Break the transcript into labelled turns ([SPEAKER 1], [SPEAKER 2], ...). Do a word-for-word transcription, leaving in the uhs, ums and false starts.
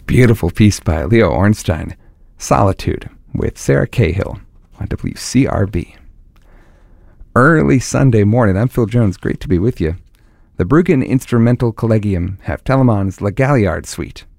[SPEAKER 1] Beautiful piece by Leo Ornstein, Solitude, with Sarah Cahill on W C R B. Early Sunday morning, I'm Phil Jones. Great to be with you. The Bruggen Instrumental Collegium have Telemann's La Galliard Suite